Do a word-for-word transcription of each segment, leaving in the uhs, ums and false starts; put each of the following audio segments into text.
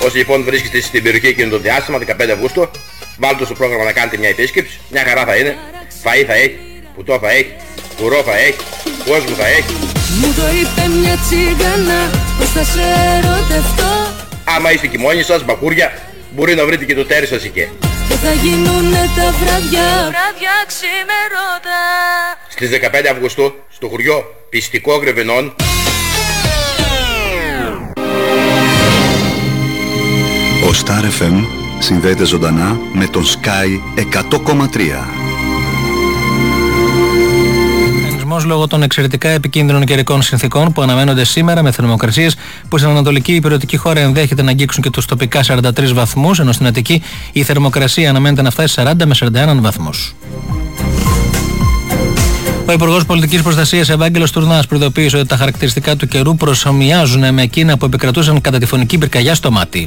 Όσοι λοιπόν βρίσκεστε στην περιοχή εκείνο το διάστημα, δεκαπέντε Αυγούστου, βάλτε στο πρόγραμμα να κάνετε μια επίσκεψη, μια χαρά θα είναι, φαΐ θα έχει, πουτό θα έχει, κουρό θα έχει, κόσμο θα έχει. Μου το είπε μια τσίγανα, πως θα σε ερωτευτώ. Άμα είστε και μόνοι σας, μπακούρια, μπορεί να βρείτε και το τέρι σας εκεί. Και θα γίνουνε τα βράδια, βράδια ξημερώτα. Στις δεκαπέντε Αυγούστου, στο χωριό Πιστικό Γρεβενών, ο Star εφ εμ συνδέεται ζωντανά με τον Sky εκατό κόμμα τρία. Λόγω των εξαιρετικά επικίνδυνων καιρικών συνθήκων που αναμένονται σήμερα με θερμοκρασίες που στην ανατολική υπηρετική χώρα ενδέχεται να αγγίξουν και τους τοπικά σαράντα τρεις βαθμούς, ενώ στην Αττική η θερμοκρασία αναμένεται να φτάσει σαράντα με σαράντα ένα βαθμούς. Ο Υπουργός Πολιτικής Προστασίας Ευάγγελος Τουρνάς προειδοποίησε ότι τα χαρακτηριστικά του καιρού προσομοιάζουν με εκείνα που επικρατούσαν κατά τη φωνική πυρκαγιά στο Μάτι.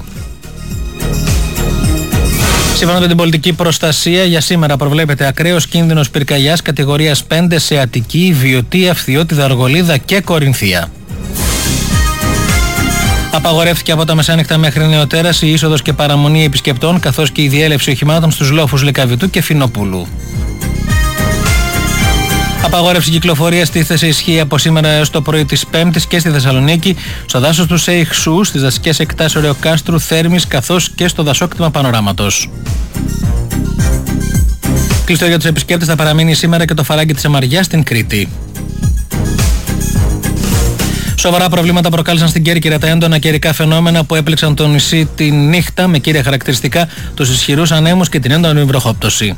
Σύμφωνα με την πολιτική προστασία, για σήμερα προβλέπεται ακραίος κίνδυνος πυρκαγιάς κατηγορίας πέντε σε Αττική, Βιωτή, Αυθιώτιδα, Αργολίδα και Κορινθία. Απαγορεύτηκε από τα μεσάνυχτα μέχρι νεοτέρας η είσοδος και παραμονή επισκεπτών, καθώς και η διέλευση οχημάτων στους λόφους Λεκαβητού και Φινοπούλου. Απαγόρευση κυκλοφορίας τίθεται σε ισχύ από σήμερα έως το πρωί της Πέμπτης και στη Θεσσαλονίκη, στο δάσος του Σέιχ Σου, στις δασικές εκτάσεις Ωρεοκάστρου, Θέρμης, καθώς και στο δασόκτημα Πανοράματος. Κλειστό για τους επισκέπτες θα παραμείνει σήμερα και το φαράγγι της Αμαριάς στην Κρήτη. Σοβαρά προβλήματα προκάλεσαν στην Κέρκυρα τα έντονα καιρικά φαινόμενα που έπληξαν το νησί τη νύχτα, με κύρια χαρακτηριστικά τους ισχυρούς ανέμους και την έντονη βροχόπτωση.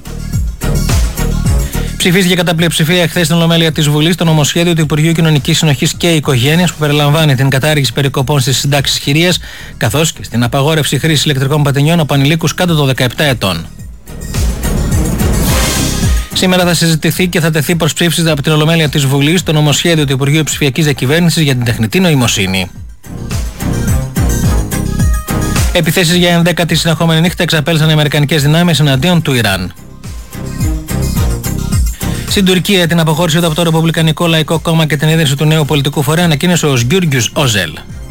Ψηφίστηκε κατά πλειοψηφία εχθές στην Ολομέλεια της Βουλής το νομοσχέδιο του Υπουργείου Κοινωνικής Συνοχής και Οικογένειας που περιλαμβάνει την κατάργηση περικοπών στις συντάξεις χειρίας, καθώς και στην απαγόρευση χρήσης ηλεκτρικών πατενιών από ανηλίκους κάτω των δεκαεπτά ετών. Σήμερα θα συζητηθεί και θα τεθεί προς ψήφιση από την Ολομέλεια της Βουλής το νομοσχέδιο του Υπουργείου Ψηφιακής Διακυβέρνησης για την τεχνητή νοημοσύνη. Επιθέσεις για ενδέκατη συνεχόμενη νύχτα εξαπέλυσαν οι αμερικανικές δυνάμεις εναντίον του Ιράν. Στην Τουρκία, την αποχώρηση του από το Ρεπουμπλικανικό Λαϊκό Κόμμα και την ίδρυση του νέου πολιτικού φορέα ανακοίνωσε ο Σγκιούργιους Όζελ.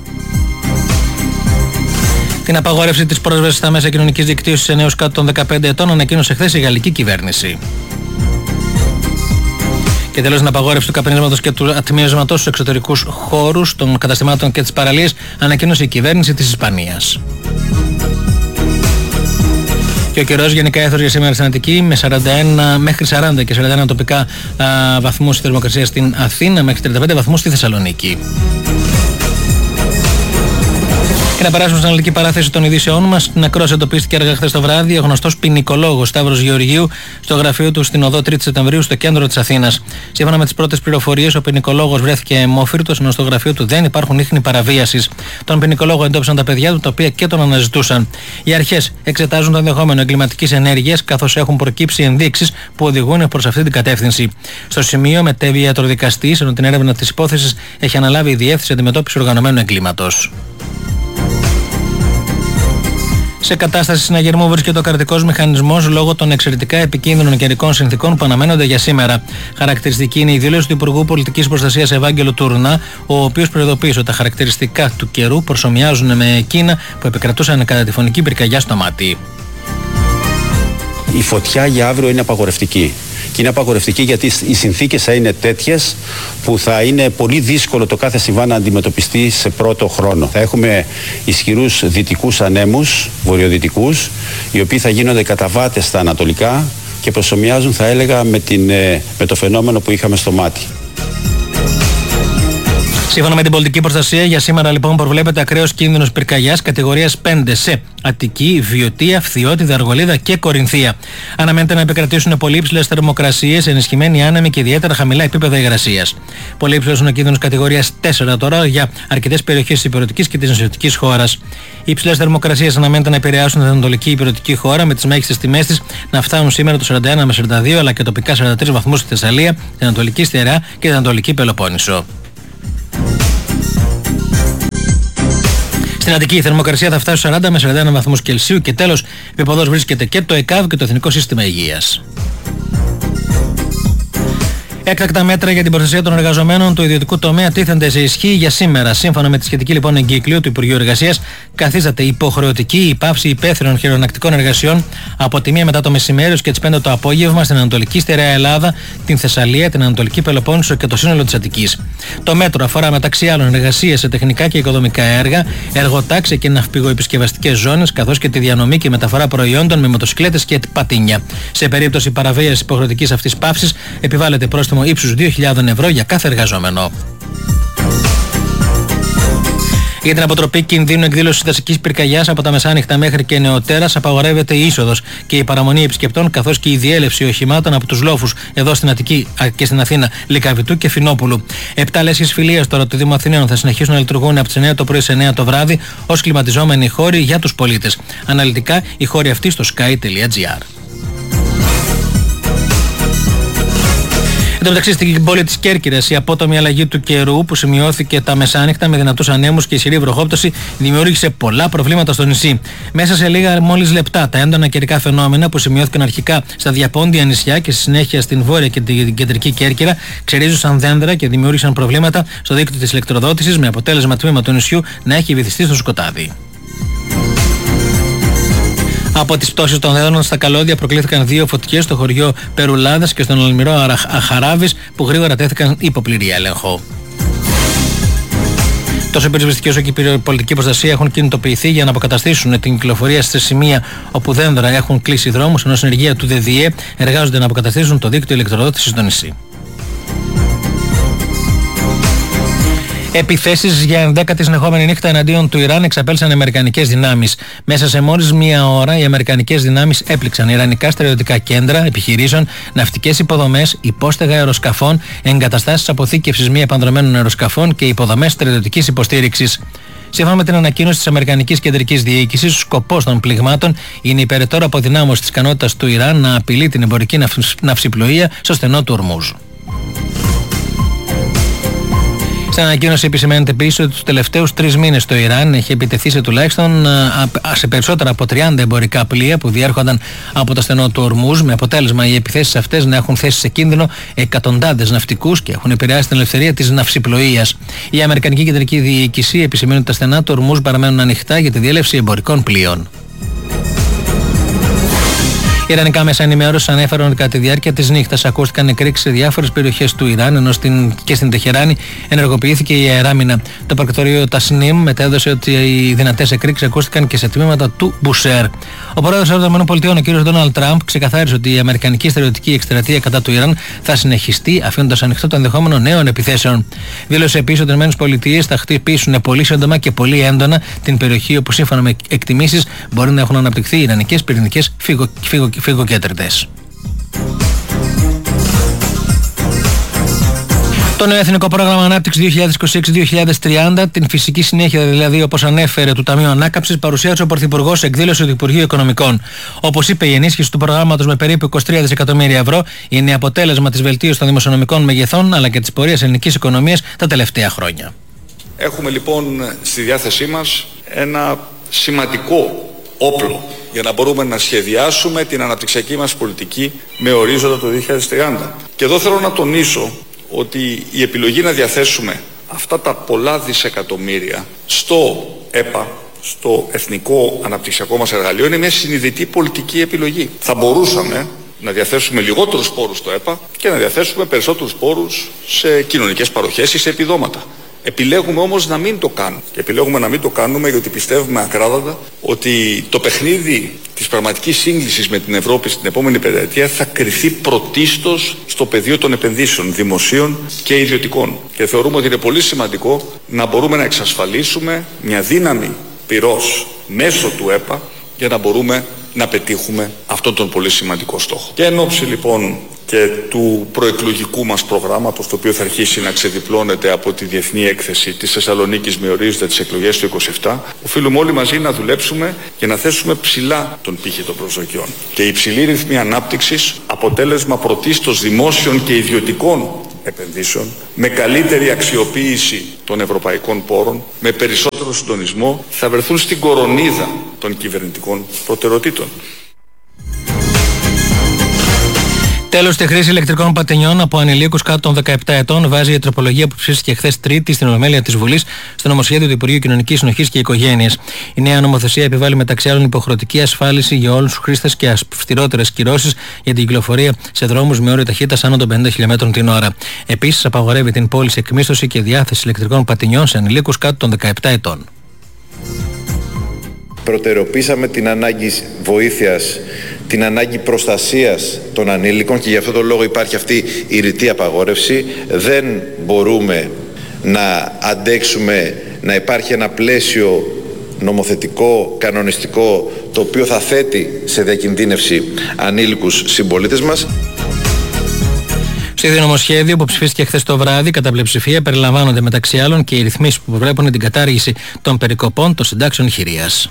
Την απαγόρευση της πρόσβασης στα μέσα κοινωνικής δικτύωσης σε νέους κάτω των δεκαπέντε ετών ανακοίνωσε χθες η γαλλική κυβέρνηση. Και τέλος, την απαγόρευση του καπνίσματος και του ατμιασματός στους εξωτερικούς χώρους των καταστημάτων και τις παραλίες ανακοίνωσε η κυβέρνηση της Ισπανίας. Και ο καιρός γενικά έθωρε για σήμερα στην Αττική με σαράντα ένα, μέχρι σαράντα και σαράντα ένα τοπικά α, βαθμούς θερμοκρασία στην Αθήνα, μέχρι τριάντα πέντε βαθμούς στη Θεσσαλονίκη. Και να περάσουμε στην αναλυτική παράθεση των ειδήσεών μας. Στην ακρόαση εντοπίστηκε αργά χθες το βράδυ ο γνωστός ποινικολόγος Σταύρος Γεωργίου στο γραφείο του στην οδό τρίτη Σεπτεμβρίου στο κέντρο της Αθήνας. Σύμφωνα με τις πρώτες πληροφορίες, ο ποινικολόγος βρέθηκε αιμόφυρτος, ενώ στο γραφείο του δεν υπάρχουν ίχνη παραβίασης. Τον ποινικολόγο εντόπισαν τα παιδιά του, τα οποία και τον αναζητούσαν. Οι αρχές εξετάζουν το ενδεχόμενο εγκληματικής ενέργειας, καθώς έχουν προκύψει ενδείξεις που οδηγούν προς αυτή την κατεύθυνση. Στο σημείο μετέβη ιατροδικαστής, ενώ την έρευνα της υπόθεσης έχει αναλάβει η Διεύθυνση Αντιμετώπισης Οργανωμένου Εγκλήματος. Σε κατάσταση συναγερμού βρίσκεται ο κρατικός μηχανισμός λόγω των εξαιρετικά επικίνδυνων καιρικών συνθήκων που αναμένονται για σήμερα. Χαρακτηριστική είναι η δήλωση του Υπουργού Πολιτικής Προστασίας Ευάγγελου Τουρνά, ο οποίος προειδοποίησε ότι τα χαρακτηριστικά του καιρού προσομοιάζουν με εκείνα που επικρατούσαν κατά τη φωνική πυρκαγιά στο Μάτι. Η φωτιά για αύριο είναι απαγορευτική. Και είναι απαγορευτική γιατί οι συνθήκες θα είναι τέτοιες που θα είναι πολύ δύσκολο το κάθε συμβάν να αντιμετωπιστεί σε πρώτο χρόνο. Θα έχουμε ισχυρούς δυτικούς ανέμους, βορειοδυτικούς, οι οποίοι θα γίνονται καταβάτες στα ανατολικά και προσομοιάζουν, θα έλεγα, με, την, με το φαινόμενο που είχαμε στο Μάτι. Σύμφωνα με την πολιτική προστασία, για σήμερα λοιπόν προβλέπεται ακραίος κίνδυνος πυρκαγιάς κατηγορίας πέντε σε Αττική, Βιωτή, Αυθιώτιδα, Αργολίδα και Κορινθία. Αναμένεται να επικρατήσουν πολύ υψηλές θερμοκρασίες, ενισχυμένοι άνεμοι και ιδιαίτερα χαμηλά επίπεδα υγρασίας. Πολύ υψηλός είναι ο κίνδυνος κατηγορίας τέσσερα τώρα για αρκετές περιοχές της υπηρετικής και της νησιωτικής χώρας. Οι υψηλές θερμοκρασίες αναμένεται να επηρεάσουν την ανατολική υπηρετική χώρα, με τις μέγιστες τιμές της να φτάνουν σήμερα το σαράντα ένα με σαράντα δύο αλλά και τοπικά σαράντα τρεις βαθμούς στη Θεσσαλία, την Ανατολική Στερεά και την Ανατολική Πελοπόννησο. Στην Αττική η θερμοκρασία θα φτάσει στους σαράντα με σαράντα ένα βαθμούς Κελσίου και τέλος επίποδος βρίσκεται και το ΕΚΑΒ και το Εθνικό Σύστημα Υγείας. Έκτακτα μέτρα για την προστασία των εργαζομένων του ιδιωτικού τομέα τίθενται σε ισχύ για σήμερα. Σύμφωνα με τη σχετική λοιπόν εγκύκλιο του Υπουργείου Εργασίας, καθίσταται υποχρεωτική η πάυση υπαίθριων χειρονακτικών εργασιών από τη μία μετά το μεσημέρι και τις πέντε το απόγευμα στην Ανατολική Στερεά Ελλάδα, την Θεσσαλία, την Ανατολική Πελοπόννησο και το σύνολο της Αττικής. Το μέτρο αφορά μεταξύ άλλων εργασίες σε τεχνικά και οικοδομικά έργα, εργοτάξια και ναυπηγοεπισκευαστικές ζώνες, καθώς και τη διανομή και μεταφορά προϊόντων με μοτοσυκλέτες και πατίνια. Σε περίπτωση παραβίασης υποχρεωτικής αυτής πάυσης, επιβάλλεται πρόστιμο ύψους δύο χιλιάδες ευρώ για κάθε εργαζόμενο. Για την αποτροπή κινδύνου εκδήλωσης δασικής πυρκαγιάς από τα μεσάνυχτα μέχρι και νεοτέρας απαγορεύεται η είσοδος και η παραμονή επισκεπτών, καθώς και η διέλευση οχημάτων από τους λόφους εδώ στην Αττική και στην Αθήνα Λυκαβητού και Φινόπουλου. Επτά λέσχες φιλίας τώρα του Δήμου Αθηναίων θα συνεχίσουν να λειτουργούν από τις εννιά το πρωί σε εννιά το βράδυ ως κλιματιζόμενοι χώροι για τους πολίτες. Αναλυτικά οι χώροι αυτοί στο sky τελεία gr. Εν τω μεταξύ, στην πόλη της Κέρκυρας, η απότομη αλλαγή του καιρού που σημειώθηκε τα μεσάνυχτα με δυνατούς ανέμους και ισχυρή βροχόπτωση δημιούργησε πολλά προβλήματα στο νησί. Μέσα σε λίγα μόλις λεπτά, τα έντονα καιρικά φαινόμενα που σημειώθηκαν αρχικά στα διαπόντια νησιά και στη συνέχεια στην βόρεια και την κεντρική Κέρκυρα ξερίζωσαν δέντρα και δημιούργησαν προβλήματα στο δίκτυο της ηλεκτροδότησης, με αποτέλεσμα τμήμα του νησιού να έχει βυθιστεί στο σκοτάδι. Από τις πτώσεις των δέντρων στα καλώδια προκλήθηκαν δύο φωτιές στο χωριό Περουλάδας και στον Αλμυρό Αχαράβης που γρήγορα τέθηκαν υπό πλήρη έλεγχο. Τόσο οι πυροσβεστικοί όσο και η πολιτική προστασία έχουν κινητοποιηθεί για να αποκαταστήσουν την κυκλοφορία σε σημεία όπου δέντρα έχουν κλείσει δρόμους, ενώ συνεργεία του ΔΔΕ εργάζονται να αποκαταστήσουν το δίκτυο ηλεκτροδότησης στο νησί. Επιθέσεις για ενδέκατη συνεχόμενη νύχτα εναντίον του Ιράν εξαπέλυσαν οι αμερικανικές δυνάμεις. Μέσα σε μόλις μία ώρα οι αμερικανικές δυνάμεις έπληξαν ιρανικά στρατιωτικά κέντρα επιχειρήσεων, ναυτικές υποδομές, υπόστεγα αεροσκαφών, εγκαταστάσεις αποθήκευσης μη επανδρομένων αεροσκαφών και υποδομές στρατιωτικής υποστήριξης. Σύμφωνα με την ανακοίνωση της Αμερικανικής Κεντρικής Διοίκησης, ο σκοπός των πληγμάτων είναι η περαιτέρω αποδυνάμωση της ικανότητας του Ιράν να απειλεί την εμπορική ναυσιπλοεία στο στενό του Ορμούζ. Στην ανακοίνωση επισημαίνεται επίσης ότι τους τελευταίους τρεις μήνες το Ιράν έχει επιτεθεί σε τουλάχιστον σε περισσότερα από τριάντα εμπορικά πλοία που διέρχονταν από το στενό του Ορμούζ, με αποτέλεσμα οι επιθέσεις αυτές να έχουν θέσει σε κίνδυνο εκατοντάδες ναυτικούς και έχουν επηρεάσει την ελευθερία της ναυσιπλοείας. Η Αμερικανική Κεντρική Διοίκηση επισημαίνει ότι τα στενά του Ορμούζ παραμένουν ανοιχτά για τη διέλευση εμπορικών πλοίων. Οι ιρανικά μέσα ενημέρωση ανέφεραν ότι κατά τη διάρκεια της νύχτας ακούστηκαν εκρήξεις σε διάφορες περιοχές του Ιράν, ενώ στην, και στην Τεχεράνη ενεργοποιήθηκε η αεράμινα. Το πρακτορείο Τασνίμ μετέδωσε ότι οι δυνατές εκρήξεις ακούστηκαν και σε τμήματα του Μπουσέρ. Ο πρόεδρος των ΗΠΑ, ο κ. Ντόναλντ Τραμπ, ξεκαθάρισε ότι η αμερικανική στρατιωτική εκστρατεία κατά του Ιράν θα συνεχιστεί, αφήνοντας ανοιχτό το ενδεχόμενο νέων επιθέσεων. Δήλωσε επίσης ότι οι ΗΠΑ θα χτυπήσουν πολύ σύντομα και πολύ έντονα την περιοχή όπου σύμφωνα με εκτιμήσεις μπορεί να έχουν αναπτυχθεί ιρανικές πυρηνικές φυγο, φυγο, φυγοκέντρητες. Το νέο Εθνικό Πρόγραμμα Ανάπτυξης δύο χιλιάδες είκοσι έξι με δύο χιλιάδες τριάντα, την φυσική συνέχεια δηλαδή όπως ανέφερε του Ταμείου Ανάκαμψης, παρουσίασε ο Πρωθυπουργός σε εκδήλωση του Υπουργείου Οικονομικών. Όπως είπε, η ενίσχυση του προγράμματος με περίπου είκοσι τρία δισεκατομμύρια ευρώ είναι αποτέλεσμα της βελτίωσης των δημοσιονομικών μεγεθών αλλά και της πορείας ελληνικής οικονομίας τα τελευταία χρόνια. Έχουμε λοιπόν στη διάθεσή μας ένα σημαντικό όπλο για να μπορούμε να σχεδιάσουμε την αναπτυξιακή μας πολιτική με ορίζοντα το δύο χιλιάδες τριάντα. Και εδώ θέλω να τονίσω ότι η επιλογή να διαθέσουμε αυτά τα πολλά δισεκατομμύρια στο ΕΠΑ, στο Εθνικό Αναπτυξιακό μας Εργαλείο, είναι μια συνειδητή πολιτική επιλογή. Θα μπορούσαμε να διαθέσουμε λιγότερους πόρους στο ΕΠΑ και να διαθέσουμε περισσότερους πόρους σε κοινωνικές παροχές ή σε επιδόματα. Επιλέγουμε όμως να μην το κάνουμε. Και επιλέγουμε να μην το κάνουμε γιατί πιστεύουμε ακράδαντα ότι το παιχνίδι της πραγματικής σύγκλησης με την Ευρώπη στην επόμενη πενταετία θα κριθεί πρωτίστως στο πεδίο των επενδύσεων δημοσίων και ιδιωτικών. Και θεωρούμε ότι είναι πολύ σημαντικό να μπορούμε να εξασφαλίσουμε μια δύναμη πυρός μέσω του ΕΠΑ για να μπορούμε να πετύχουμε αυτόν τον πολύ σημαντικό στόχο. Και εν ώψη λοιπόν και του προεκλογικού μας προγράμματος, το οποίο θα αρχίσει να ξεδιπλώνεται από τη Διεθνή Έκθεση της Θεσσαλονίκης με ορίζοντα τις εκλογές του είκοσι επτά, οφείλουμε όλοι μαζί να δουλέψουμε και να θέσουμε ψηλά τον πύχη των προσδοκιών. Και η υψηλή ρυθμή ανάπτυξης, αποτέλεσμα πρωτίστως δημόσιων και ιδιωτικών επενδύσεων, με καλύτερη αξιοποίηση των ευρωπαϊκών πόρων, με περισσότερο συντονισμό, θα βρεθούν στην κορονίδα των κυβερνητικών προτεραιοτήτων. Τέλος, στη χρήση ηλεκτρικών πατενιών από ανηλίκους κάτω των δεκαεπτά ετών βάζει η τροπολογία που ψήφισε χθες Τρίτη στην Ολομέλεια της Βουλής στο νομοσχέδιο του Υπουργείου Κοινωνικής Συνοχής και Οικογένειας. Η νέα νομοθεσία επιβάλλει μεταξύ άλλων υποχρεωτική ασφάλιση για όλους τους χρήστες και αυστηρότερες κυρώσεις για την κυκλοφορία σε δρόμους με όριο ταχύτητας άνω των πενήντα χιλιόμετρων την ώρα. Επίσης, απαγορεύει την πώληση, εκμίσθωση και διάθεση ηλεκτρικών πατενιών σε ανηλίκους κάτω των δεκαεπτά ετών. Προτεραιοποίησαμε την ανάγκη βοήθειας, την ανάγκη προστασίας των ανήλικων και γι' αυτό το λόγο υπάρχει αυτή η ρητή απαγόρευση. Δεν μπορούμε να αντέξουμε να υπάρχει ένα πλαίσιο νομοθετικό, κανονιστικό, το οποίο θα θέτει σε διακινδύνευση ανήλικους συμπολίτες μας. Στο ίδιο νομοσχέδιο που ψηφίστηκε χθες το βράδυ, κατά πλειοψηφία περιλαμβάνονται μεταξύ άλλων και οι ρυθμίσεις που προβλέπουν την κατάργηση των περικοπών των συντάξεων χειρίας.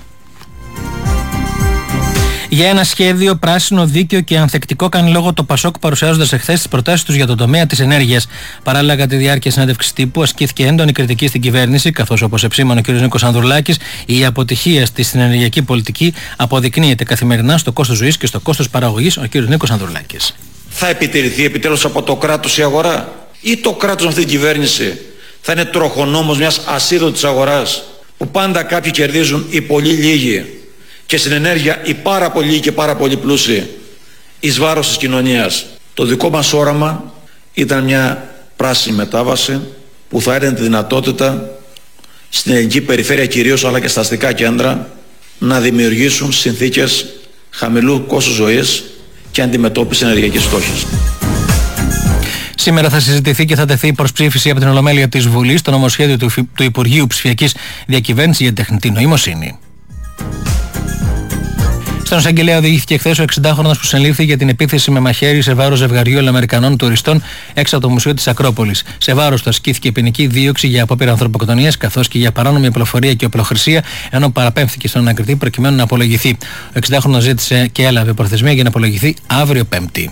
Για ένα σχέδιο πράσινο, δίκαιο και ανθεκτικό κάνει λόγο το Πασόκ, παρουσιάζοντας εχθές τις προτάσεις τους για το τομέα της ενέργειας. Παράλληλα, κατά τη διάρκεια συνέντευξης τύπου ασκήθηκε έντονη κριτική στην κυβέρνηση, καθώς, όπως επισήμανε ο κ. Νίκος Ανδρουλάκης, η αποτυχία στη στην ενεργειακή πολιτική αποδεικνύεται καθημερινά στο κόστος ζωής και στο κόστος παραγωγής. Ο κ. Νίκος Ανδρουλάκης. Θα επιτηρηθεί επιτέλους από το κράτος η αγορά, ή το κράτος με αυτή την κυβέρνηση θα είναι τροχονόμος μιας ασίδωτης αγοράς, που πάντα κάποιοι κερδίζουν, οι πολύ λίγοι, και στην ενέργεια οι πάρα πολλοί και πάρα πολύ πλούσιοι, εις βάρος της κοινωνίας. Το δικό μας όραμα ήταν μια πράσινη μετάβαση που θα έδινε τη δυνατότητα στην ελληνική περιφέρεια κυρίως, αλλά και στα αστικά κέντρα, να δημιουργήσουν συνθήκες χαμηλού κόστους ζωής και αντιμετώπιση ενεργειακής φτώχειας. Σήμερα θα συζητηθεί και θα τεθεί προς ψήφιση από την Ολομέλεια της Βουλής το νομοσχέδιο του, του Υπουργείου Ψηφιακής Διακυβέρνησης για τεχνητή νοημοσύνη. Στον εισαγγελέα οδηγήθηκε χθες ο εξηντάχρονος που συνελήφθη για την επίθεση με μαχαίρι σε βάρος ζευγαριού Αμερικανών τουριστών έξω από το Μουσείο της Ακρόπολης. Σε βάρος του ασκήθηκε ποινική δίωξη για απόπειρα ανθρωποκτονίας καθώς και για παράνομη απλοφορία και οπλοχρησία, ενώ παραπέμφθηκε στον ανακριτή προκειμένου να απολογηθεί. Ο εξηντάχρονος ζήτησε και έλαβε προθεσμία για να απολογηθεί αύριο Πέμπτη.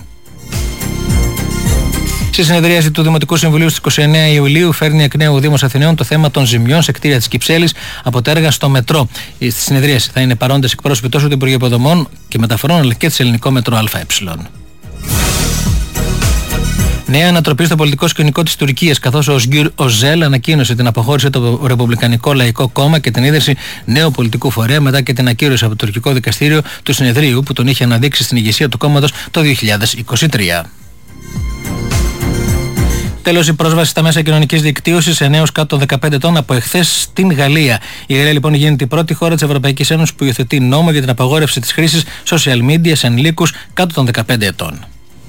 Στη συνεδρίαση του Δημοτικού Συμβουλίου στις είκοσι εννέα Ιουλίου φέρνει εκ νέου ο Δήμος Αθηναίων το θέμα των ζημιών σε κτίρια της Κυψέλης από τα έργα στο μετρό. Στη συνεδρίαση θα είναι παρόντες εκπρόσωποι τόσο του Υπουργείου Υποδομών και Μεταφορών αλλά και της Ελληνικό Μετρό ΑΕ. Νέα ανατροπή στο πολιτικό σκηνικό της Τουρκίας, καθώς ο Οσγκύρ Οζέλ ανακοίνωσε την αποχώρηση από το Ρεπουμπλικανικό Λαϊκό Κόμμα και την ίδρυση νέου πολιτικού φορέα μετά και την ακύρωση από το τουρκικό δικαστήριο του συνεδρίου που τον είχε αναδείξει στην ηγεσία του κόμματος το δύο χιλιάδες είκοσι τρία. Τέλος, η πρόσβαση στα μέσα κοινωνικής δικτύωσης σε νέους κάτω των δεκαπέντε ετών από εχθές στην Γαλλία. Η Γαλλία λοιπόν γίνεται η πρώτη χώρα της Ευρωπαϊκής Ένωσης που υιοθετεί νόμο για την απαγόρευση της χρήσης social media σε ενηλίκους κάτω των δεκαπέντε ετών.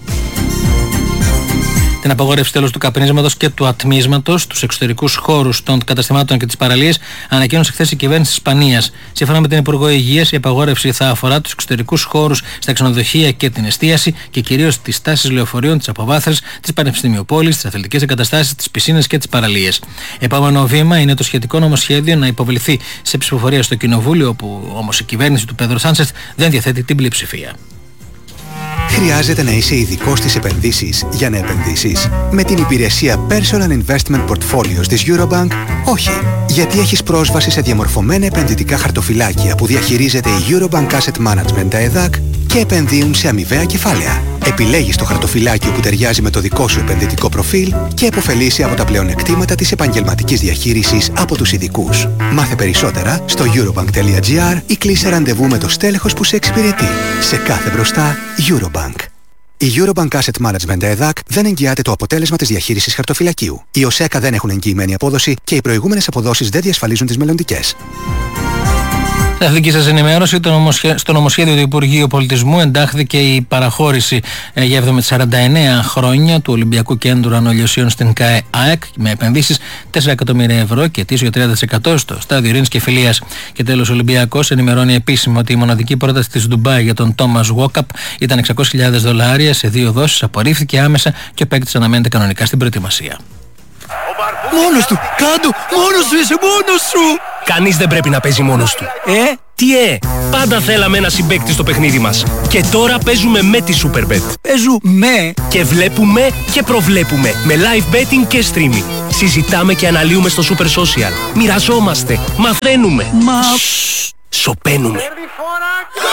Την απαγόρευση τέλος του καπνίσματος και του ατμίσματος στους εξωτερικούς χώρους των καταστημάτων και τις παραλίες ανακοίνωσε χθες η κυβέρνηση της Ισπανίας. Σύμφωνα με την Υπουργό Υγείας, η απαγόρευση θα αφορά τους εξωτερικούς χώρους στα ξενοδοχεία και την εστίαση και κυρίως τις στάσεις λεωφορείων, τις αποβάθρες, τις πανεπιστημιοπόλεις, τις αθλητικές εγκαταστάσεις, τις πισίνες και τις παραλίες. Επόμενο βήμα είναι το σχετικό νομοσχέδιο να υποβληθεί σε ψηφοφορία στο Κοινοβούλιο, όπου όμως η κυβέρνηση του Πέδρο Σάντσεθ δεν διαθέτει την πλειοψηφία. Χρειάζεται να είσαι ειδικός στις επενδύσεις για να επενδύσεις? Με την υπηρεσία Personal Investment Portfolios της Eurobank, όχι. Γιατί έχεις πρόσβαση σε διαμορφωμένα επενδυτικά χαρτοφυλάκια που διαχειρίζεται η Eurobank Asset Management ΕΔΑΚ και επενδύουν σε αμοιβαία κεφάλαια. Επιλέγεις το χαρτοφυλάκιο που ταιριάζει με το δικό σου επενδυτικό προφίλ και επωφελείσαι από τα πλεονεκτήματα της επαγγελματικής διαχείρισης από τους ειδικούς. Μάθε περισσότερα στο eurobank τελεία gr ή κλείσε ραντεβού με το στέλεχος που σε εξυπηρετεί. Σε κάθε μπροστά, Eurobank. Η Eurobank Asset Management ΕΔΑΚ δεν εγγυάται το αποτέλεσμα της διαχείρισης χαρτοφυλακίου. Οι ΟΣΕΚΑ δεν έχουν εγγυημένη απόδοση και οι προηγούμενες αποδόσεις δεν διασφαλίζουν τις μελλοντικές. Στην δική σας ενημέρωση, στο νομοσχέδιο του Υπουργείου Πολιτισμού εντάχθηκε η παραχώρηση για σαράντα εννέα χρόνια του Ολυμπιακού Κέντρου Ανολιοσίων στην ΚΑΕ ΑΕΚ με επενδύσεις τέσσερα εκατομμύρια ευρώ και ετήσιο τριάντα τοις εκατό στο στάδιο ειρήνης και φιλίας. Και τέλος, ο Ολυμπιακός ενημερώνει επίσημα ότι η μοναδική πρόταση της Ντουμπάι για τον Τόμας Γουόκαπ ήταν εξακόσιες χιλιάδες δολάρια σε δύο δόσεις, απορρίφθηκε άμεσα και ο παίκτης αναμένεται κανονικά στην προετοιμασία. Μόνος του! Κάντο! Μόνος σου είσαι! Μόνος σου! Κανείς δεν πρέπει να παίζει μόνος του. Ε? Τι ε? Πάντα θέλαμε ένα συμπαίκτη στο παιχνίδι μας. Και τώρα παίζουμε με τη Superbet. Παίζουμε και βλέπουμε και προβλέπουμε με live betting και streaming. Συζητάμε και αναλύουμε στο Super Social. Μοιραζόμαστε, μαθαίνουμε. Μα... Σοπαίνουμε.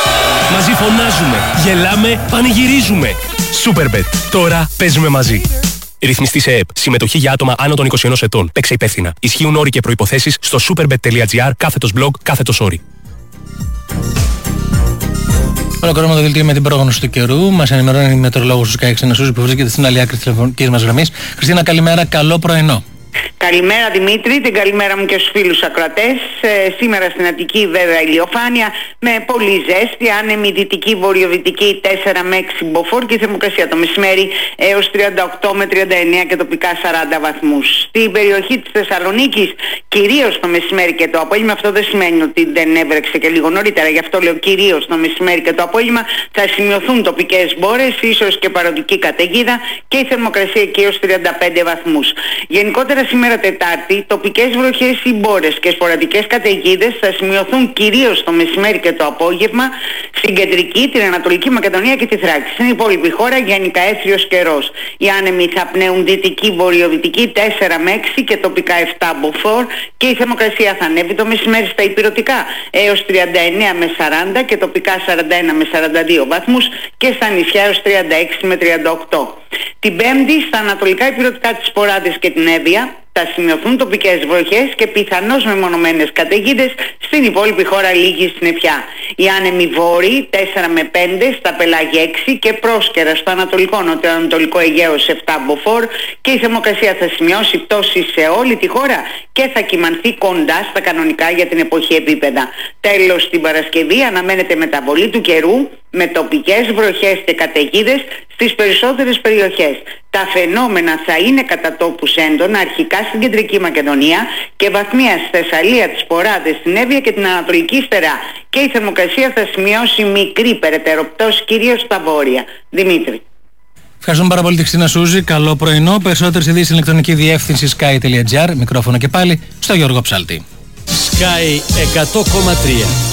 Μαζί φωνάζουμε, γελάμε, πανηγυρίζουμε. Superbet. Τώρα παίζουμε μαζί. Ρυθμιστή σε ΕΕΠ. Συμμετοχή για άτομα άνω των είκοσι ενός ετών. Παίξε υπεύθυνα. Ισχύουν όροι και προϋποθέσεις στο superbet.gr κάθετος blog κάθετος όροι. Ολοκληρώνουμε το δελτίο με την πρόγνωση του καιρού. Μας ενημερώνει η μετεωρολόγος του Sky Xenasousi που βρίσκεται στην άλλη άκρη της τηλεφωνικής μας γραμμής. Χριστίνα, καλημέρα, καλό πρωινό. Καλημέρα Δημήτρη, την καλημέρα μου και στους φίλους ακροατές. Ε, σήμερα στην Αττική βέβαια ηλιοφάνεια με πολύ ζέστη, άνεμη δυτική βορειοδυτική τέσσερα με έξι μποφόρ και η θερμοκρασία το μεσημέρι έως τριάντα οκτώ με τριάντα εννέα και τοπικά σαράντα βαθμούς. Στην περιοχή της Θεσσαλονίκης κυρίως το μεσημέρι και το απόγευμα, αυτό δεν σημαίνει ότι δεν έβρεξε και λίγο νωρίτερα, γι' αυτό λέω κυρίως το μεσημέρι και το απόγευμα θα σημειωθούν τοπικές μπόρες, ίσως και παροδική καταιγίδα και η θερμοκρασία εκεί έως τριάντα πέντε βαθμούς. Γενικότερα σήμερα Τετάρτη, τοπικές βροχές ή μπόρες και σποραδικές καταιγίδες θα σημειωθούν κυρίως το μεσημέρι και το απόγευμα στην κεντρική, την Ανατολική Μακεδονία και τη Θράκη. Στην υπόλοιπη χώρα γενικά έθριος καιρός. Οι άνεμοι θα πνέουν δυτική βορειοδυτική τέσσερα με έξι και τοπικά επτά μποφόρ και η θερμοκρασία θα ανέβει το μεσημέρι στα ηπειρωτικά έως τριάντα εννέα με σαράντα και τοπικά σαράντα ένα με σαράντα δύο βαθμούς και στα νησιά έως τριάντα έξι με τριάντα οκτώ. Την Πέμπτη στα ανατολικά ηπειρωτικά της Ποράδες και την Εύβοια θα σημειωθούν τοπικές βροχές και πιθανώς μεμονωμένες καταιγίδες, στην υπόλοιπη χώρα λίγη συννεφιά. Οι άνεμοι βόρειοι τέσσερα με πέντε, στα πελάγια έξι και πρόσκαιρα στο ανατολικό νοτιοανατολικό Αιγαίος επτά μποφόρ και η θερμοκρασία θα σημειώσει πτώση σε όλη τη χώρα και θα κυμανθεί κοντά στα κανονικά για την εποχή επίπεδα. Τέλος, την Παρασκευή αναμένεται μεταβολή του καιρού με τοπικές βροχές και καταιγίδες στις περισσότερες περιοχές. Τα φαινόμενα θα είναι κατά τόπους έντονα αρχικά στην κεντρική Μακεδονία και βαθμία στη Θεσσαλία, τις Ποράδες, στην Εύβοια και την Ανατολική Στερά. Και η θερμοκρασία θα σημειώσει μικρή περαιτέρω πτώση κυρίως στα βόρεια. Δημήτρη. Ευχαριστούμε πάρα πολύ τη Χριστίνα Σούζη. Καλό πρωινό. Περισσότερες ειδήσεις στην ηλεκτρονική διεύθυνση sky.gr. Μικρόφωνο και πάλι στο Γιώργο Ψάλτη. Sky εκατό κόμμα τρία.